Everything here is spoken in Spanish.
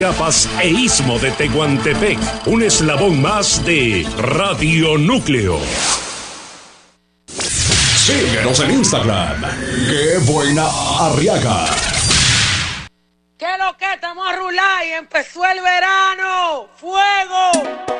Chiapas e Istmo de Tehuantepec, un eslabón más de Radio Núcleo. Síguenos en Instagram. ¡Qué buena Arriaga! ¿Qué lo que estamos a rular y empezó el verano? ¡Fuego!